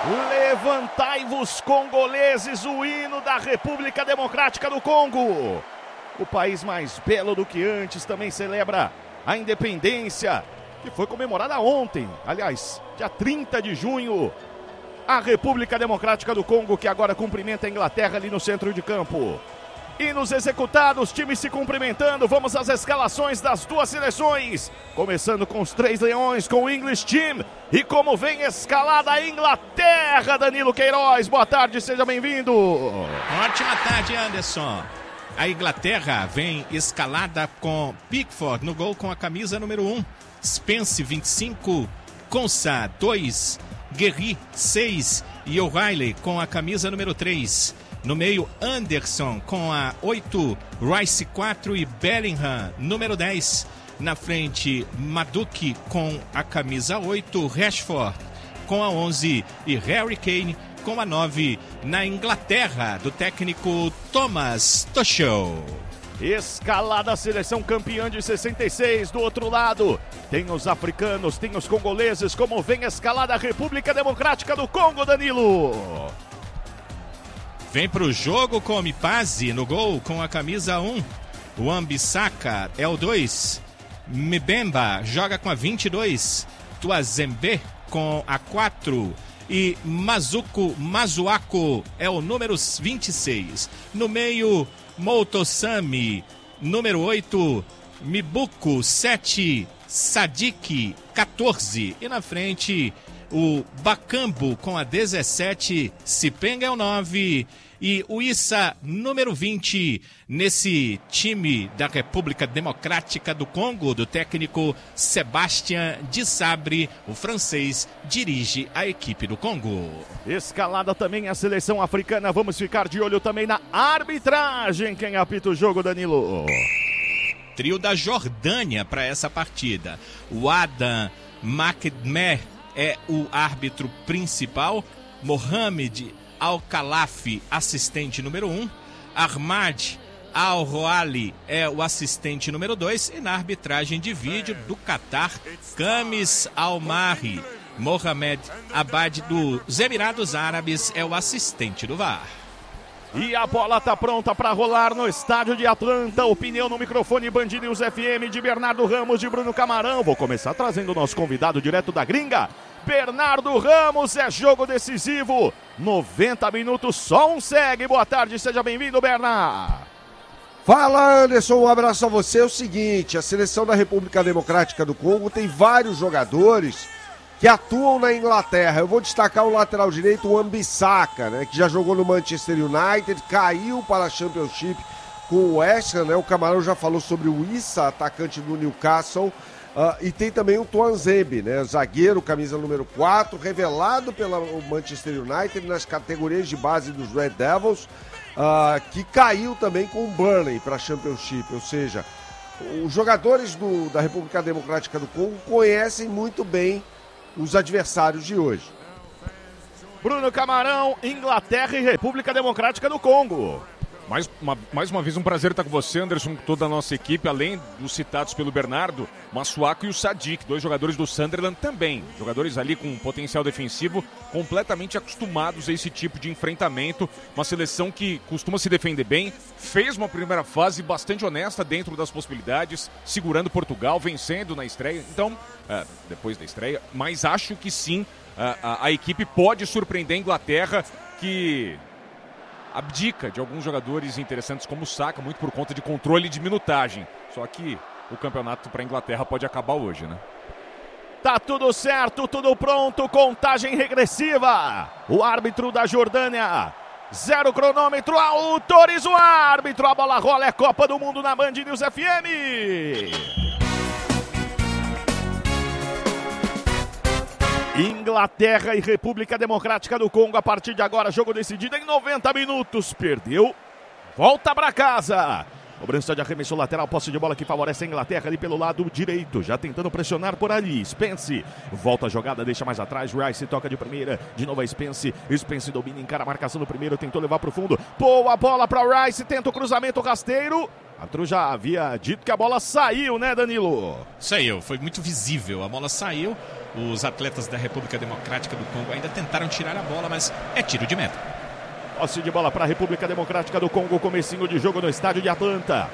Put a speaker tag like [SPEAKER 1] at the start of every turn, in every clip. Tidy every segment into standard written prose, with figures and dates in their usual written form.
[SPEAKER 1] Levantai-vos, congoleses, o hino da República Democrática do Congo. O país mais belo do que antes também celebra a independência, que foi comemorada ontem, aliás, dia 30 de junho. A República Democrática do Congo, que agora cumprimenta a Inglaterra ali no centro de campo. Hinos executados, times se cumprimentando. Vamos às escalações das duas seleções. Começando com os três leões, com o English Team. E como vem escalada a Inglaterra, Danilo Queiroz. Boa tarde, seja bem-vindo.
[SPEAKER 2] Ótima tarde, Anderson. A Inglaterra vem escalada com Pickford no gol com a camisa número 1. Spence, 25. Konsa, 2. Guerri, 6. E O'Reilly com a camisa número 3. No meio, Anderson com a 8, Rice 4 e Bellingham, número 10. Na frente, Madueke com a camisa 8, Rashford com a 11 e Harry Kane com a 9 na Inglaterra, do técnico Thomas Tuchel.
[SPEAKER 1] Escalada a seleção campeã de 66, do outro lado tem os africanos, tem os congoleses, como vem escalada a República Democrática do Congo, Danilo.
[SPEAKER 2] Vem pro jogo com o Mipazi no gol com a camisa 1. O Wan-Bissaka é o 2. Mbemba joga com a 22. Tuazembe com a 4. E Mazuako é o número 26. No meio, Motosami, número 8. Mibuku, 7. Sadik, 14. E na frente, o Bakambu com a 17, Sipenga é o 9 e o Issa, número 20, nesse time da República Democrática do Congo, do técnico Sébastien Desabre, o francês dirige a equipe do Congo.
[SPEAKER 1] Escalada também a seleção africana, vamos ficar de olho também na arbitragem. Quem apita o jogo, Danilo?
[SPEAKER 2] Trio da Jordânia para essa partida. O Adam Makdmer é o árbitro principal, Mohamed Al-Khalafi, assistente número 1, Ahmad Al-Roali é o assistente número 2 e na arbitragem de vídeo do Catar, Kamis Al-Mahri, Mohamed Abad dos Emirados Árabes é o assistente do VAR.
[SPEAKER 1] E a bola tá pronta para rolar no estádio de Atlanta. Opinião no microfone Band News FM de Bernardo Ramos, de Bruno Camarão. Vou começar trazendo o nosso convidado direto da gringa. Bernardo Ramos, é jogo decisivo. 90 minutos, só um segue. Boa tarde, seja bem-vindo, Bernardo.
[SPEAKER 3] Fala, Anderson, um abraço a você. É o seguinte, a seleção da República Democrática do Congo tem vários jogadores que atuam na Inglaterra. Eu vou destacar o lateral direito, o Wan-Bissaka, né, que já jogou no Manchester United, caiu para a Championship com o West Ham, né? O Camarão já falou sobre o Issa, atacante do Newcastle, e tem também o Tuanzebe, né, zagueiro, camisa número 4, revelado pelo Manchester United nas categorias de base dos Red Devils, que caiu também com o Burnley para a Championship, ou seja, os jogadores da República Democrática do Congo conhecem muito bem os adversários de hoje.
[SPEAKER 1] Bruno Camarão, Inglaterra e República Democrática do Congo.
[SPEAKER 4] Mais uma vez um prazer estar com você, Anderson, com toda a nossa equipe, além dos citados pelo Bernardo, Masuaku e o Sadik, 2 jogadores do Sunderland também, jogadores ali com potencial defensivo, completamente acostumados a esse tipo de enfrentamento, uma seleção que costuma se defender bem, fez uma primeira fase bastante honesta dentro das possibilidades, segurando Portugal, vencendo na estreia, então, depois da estreia, mas acho que sim, a equipe pode surpreender a Inglaterra, que abdica de alguns jogadores interessantes como o Saka, muito por conta de controle de minutagem. Só que o campeonato para a Inglaterra pode acabar hoje, né?
[SPEAKER 1] Tá tudo certo, tudo pronto, contagem regressiva. O árbitro da Jordânia, 0 cronômetro, autoriza o árbitro. A bola rola, é Copa do Mundo na Band News FM. Inglaterra e República Democrática do Congo, a partir de agora, jogo decidido em 90 minutos. Perdeu, volta pra casa. Cobrança de arremesso lateral, posse de bola que favorece a Inglaterra ali pelo lado direito, já tentando pressionar por ali. Spence, volta a jogada, deixa mais atrás, Rice toca de primeira, de novo a Spence. Spence domina, encara a marcação no primeiro, tentou levar pro fundo. Boa bola pra Rice, tenta o cruzamento rasteiro. Arthur já havia dito que a bola saiu, né, Danilo?
[SPEAKER 2] Saiu, foi muito visível, a bola saiu. Os atletas da República Democrática do Congo ainda tentaram tirar a bola, mas é tiro de meta.
[SPEAKER 1] Posse de bola para a República Democrática do Congo, comecinho de jogo no estádio de Atlanta.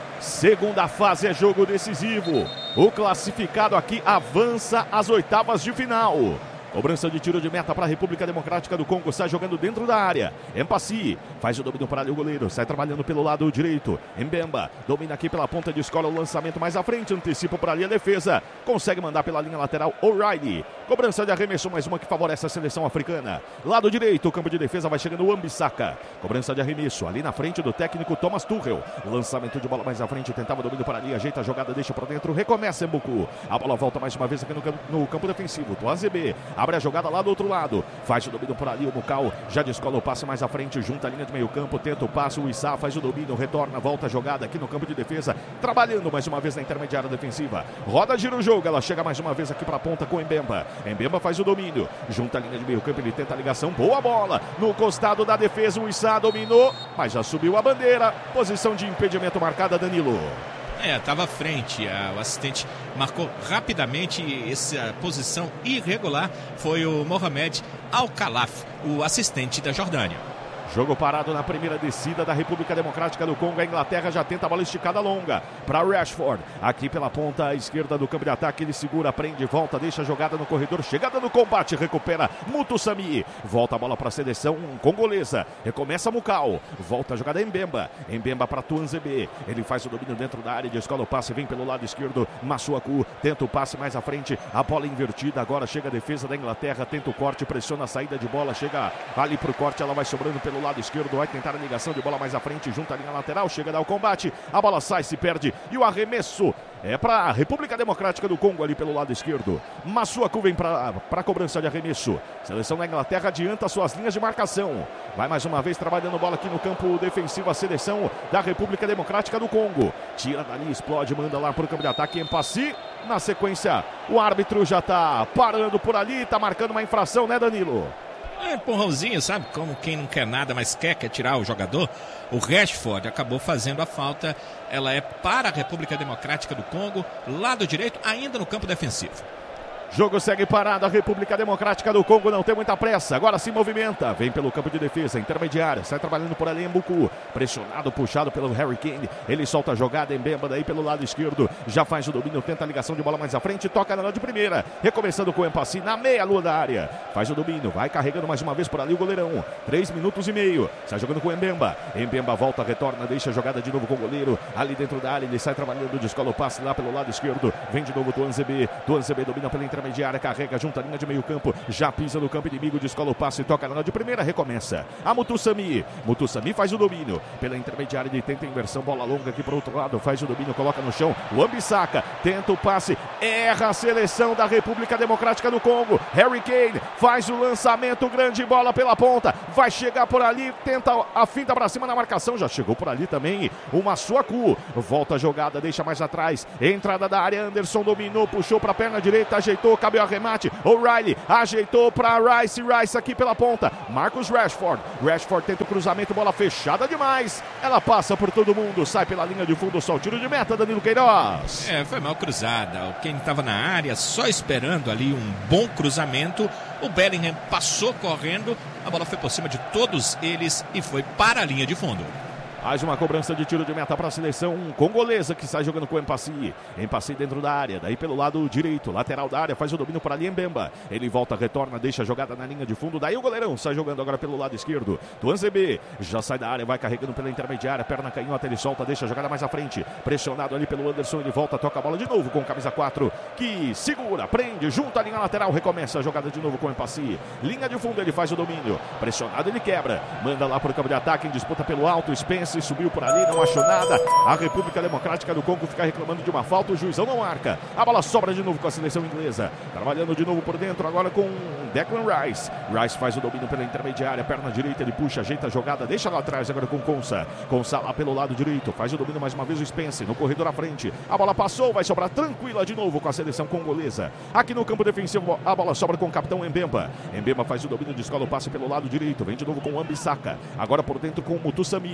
[SPEAKER 1] Segunda fase é jogo decisivo. O classificado aqui avança às oitavas de final. Cobrança de tiro de meta para a República Democrática do Congo. Sai jogando dentro da área. Empassi faz o domínio para ali o goleiro. Sai trabalhando pelo lado direito. Mbemba domina aqui pela ponta de escola. O lançamento mais à frente. Antecipa para ali a defesa. Consegue mandar pela linha lateral. O'Reilly. Cobrança de arremesso. Mais uma que favorece a seleção africana. Lado direito. O campo de defesa vai chegando o Ambisaka. Cobrança de arremesso. Ali na frente do técnico Thomas Tuchel. Lançamento de bola mais à frente. Tentava o domínio para ali. Ajeita a jogada. Deixa para dentro. Recomeça Mbuku. A bola volta mais uma vez aqui no campo defensivo. Tuanzebe. Abre a jogada lá do outro lado. Faz o domínio por ali. O Bucal já descola o passe mais à frente. Junta a linha de meio campo. Tenta o passe. O Issa faz o domínio. Retorna. Volta a jogada aqui no campo de defesa. Trabalhando mais uma vez na intermediária defensiva. Roda, gira o jogo. Ela chega mais uma vez aqui para a ponta com o Mbemba. Mbemba faz o domínio. Junta a linha de meio campo. Ele tenta a ligação. Boa bola. No costado da defesa. O Issa dominou. Mas já subiu a bandeira. Posição de impedimento marcada, Danilo.
[SPEAKER 2] Estava à frente, o assistente marcou rapidamente essa posição irregular, foi o Mohamed Al-Khalaf, o assistente da Jordânia.
[SPEAKER 1] Jogo parado na primeira descida da República Democrática do Congo. A Inglaterra já tenta a bola esticada longa para Rashford. Aqui pela ponta esquerda do campo de ataque. Ele segura, prende, volta, deixa a jogada no corredor. Chegada no combate, recupera Mutusami. Volta a bola para a seleção congolesa. Recomeça Mukau. Volta a jogada Mbemba. Mbemba para Tuanzebe. Ele faz o domínio dentro da área. Descola o passe, vem pelo lado esquerdo. Massuaku tenta o passe mais à frente. A bola invertida. Agora chega a defesa da Inglaterra. Tenta o corte, pressiona a saída de bola. Chega ali para o corte. Ela vai sobrando pelo lado esquerdo, vai tentar a ligação de bola mais à frente, junta a linha lateral, chega a dar o combate, a bola sai, se perde e o arremesso é para a República Democrática do Congo ali pelo lado esquerdo. Massuaku vem para a cobrança de arremesso. Seleção da Inglaterra adianta suas linhas de marcação. Vai mais uma vez trabalhando bola aqui no campo defensivo a seleção da República Democrática do Congo. Tira dali, explode, manda lá para o campo de ataque, Empassi. Na sequência, o árbitro já está parando por ali, está marcando uma infração, né, Danilo?
[SPEAKER 2] Empurrãozinho, sabe? Como quem não quer nada, mas quer tirar o jogador. O Rashford acabou fazendo a falta. Ela é para a República Democrática do Congo, lado direito, ainda no campo defensivo.
[SPEAKER 1] Jogo segue parado, a República Democrática do Congo não tem muita pressa, agora se movimenta, vem pelo campo de defesa, intermediária, sai trabalhando por ali Mbuku, pressionado, puxado pelo Harry Kane, ele solta a jogada, Mbemba daí pelo lado esquerdo, já faz o domínio, tenta a ligação de bola mais à frente, toca na de primeira, recomeçando com o Empassi na meia-lua da área, faz o domínio, vai carregando mais uma vez por ali o goleirão, 3 minutos e meio, sai jogando com o Mbemba volta, retorna, deixa a jogada de novo com o goleiro, ali dentro da área, ele sai trabalhando, descola o passe lá pelo lado esquerdo, vem de novo Tuanzebe domina pela intermediária, carrega junto à linha de meio campo, já pisa no campo inimigo, descola o passe, toca na de primeira, recomeça. A Mutusami faz o domínio, pela intermediária ele tenta a inversão, bola longa aqui para o outro lado, faz o domínio, coloca no chão, o Ambisaka tenta o passe, erra a seleção da República Democrática do Congo, Harry Kane faz o lançamento, grande bola pela ponta, vai chegar por ali, tenta a finta para cima na marcação, já chegou por ali também o Massuaku, volta a jogada, deixa mais atrás, entrada da área, Anderson dominou, puxou para a perna direita, ajeitou, cabe o remate, O'Reilly ajeitou para Rice aqui pela ponta, Marcus Rashford tenta o cruzamento, bola fechada demais, ela passa por todo mundo, sai pela linha de fundo, só o tiro de meta, Danilo Queiroz.
[SPEAKER 2] Foi mal cruzada, quem estava na área só esperando ali um bom cruzamento, o Bellingham passou correndo, a bola foi por cima de todos eles e foi para a linha de fundo.
[SPEAKER 1] Mais uma cobrança de tiro de meta para a seleção congolesa que sai jogando com o Empassi dentro da área, daí pelo lado direito, lateral da área, faz o domínio para ali Mbemba, ele volta, retorna, deixa a jogada na linha de fundo, daí o goleirão sai jogando agora pelo lado esquerdo, Tuanzebe já sai da área, vai carregando pela intermediária, perna canhota, ele solta, deixa a jogada mais à frente, pressionado ali pelo Anderson, ele volta, toca a bola de novo com o camisa 4, que segura, prende, junta a linha lateral, recomeça a jogada de novo com o Empassi, linha de fundo, ele faz o domínio, pressionado, ele quebra, manda lá para o campo de ataque, em disputa pelo alto, Spence subiu por ali, não achou nada. A República Democrática do Congo fica reclamando de uma falta, o juizão não marca. A bola sobra de novo com a seleção inglesa. Trabalhando de novo por dentro, agora com Declan Rice. Rice faz o domínio pela intermediária, perna direita, ele puxa, ajeita a jogada, deixa lá atrás agora com Konsa. Konsa lá pelo lado direito, faz o domínio mais uma vez o Spence, no corredor à frente. A bola passou, vai sobrar tranquila de novo com a seleção congolesa. Aqui no campo defensivo, a bola sobra com o capitão Mbemba. Mbemba faz o domínio, descola o passe pelo lado direito, vem de novo com o Ambisaka. Agora por dentro com o Mutusami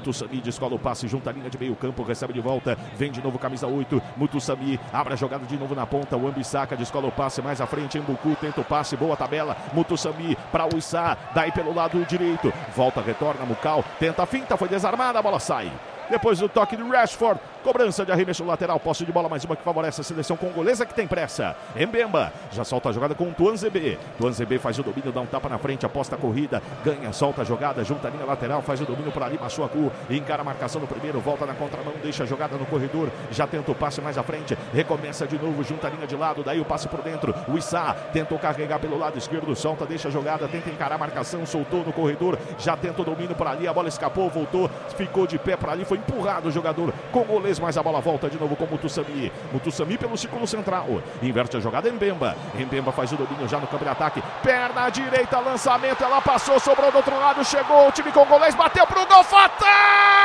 [SPEAKER 1] Mutussami descola o passe, junta a linha de meio campo, recebe de volta, vem de novo camisa 8, Mutussami abre a jogada de novo na ponta, o Ambissaca descola o passe mais à frente, Embuku tenta o passe, boa tabela, Mutussami para o Issa, daí pelo lado direito, volta, retorna, Mukau, tenta a finta, foi desarmada, a bola sai. Depois do toque de Rashford, cobrança de arremesso lateral, posse de bola, mais uma que favorece a seleção congolesa que tem pressa. Mbemba já solta a jogada com o Tuanzebe. Tuanzebe faz o domínio, dá um tapa na frente, aposta a corrida, ganha, solta a jogada, junta a linha lateral, faz o domínio para ali, Massuaku, encara a marcação no primeiro, volta na contramão, deixa a jogada no corredor, já tenta o passe mais à frente, recomeça de novo, junta a linha de lado, daí o passe por dentro, o Issa tentou carregar pelo lado esquerdo, solta, deixa a jogada, tenta encarar a marcação, soltou no corredor, já tenta o domínio para ali, a bola escapou, voltou, ficou de pé para ali, foi empurrado o jogador congolês, mas a bola volta de novo com o Mutussami. Mutussami pelo círculo central. Inverte a jogada Mbemba. Mbemba faz o domínio já no campo de ataque. Perna direita, lançamento, ela passou, sobrou do outro lado, chegou o time congolês, bateu pro gol, fatal!